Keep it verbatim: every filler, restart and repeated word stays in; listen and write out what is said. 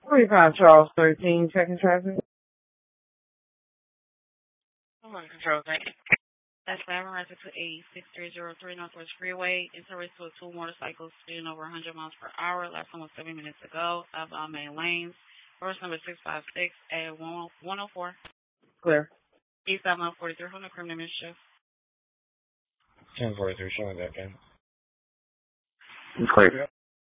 twenty-five Charles thirteen, checking traffic. I'm on control, right? That's five running to eight six three zero three Northwest Freeway. It's a race with two motorcycles speeding over one hundred miles per hour. Last one was seven minutes ago. Southbound main lanes. First number six five six at one oh four. Clear. East Southbound forty-three hundred criminal mischief. ten forty-three, showing that again. Clear.